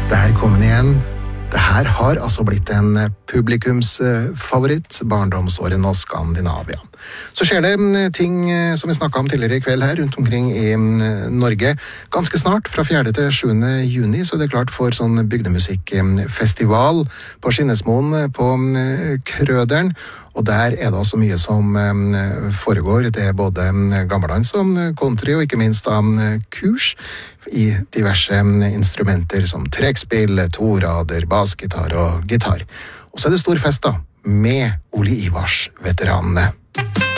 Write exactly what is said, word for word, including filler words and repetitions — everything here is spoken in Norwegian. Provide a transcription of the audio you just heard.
Der kom den igjen. Det her har altså blitt en publikumsfavoritt, barndomsåren og Skandinavia. Så skjer det ting som vi snakket om tidligere i kveld her, rundt omkring i Norge. Ganske snart, fra fjerde til sjuende juni, så er det klart for sånn bygdemusikkfestival på Skinnesmoen på Krøderen. Og der er det også mye som foregår. Det er både gammeldans og country, og ikke minst da kurs i diverse instrumenter som trekkspill, torader, bassgitar og gitar. Og så er det stor fest da, med Ole Ivars veteranene.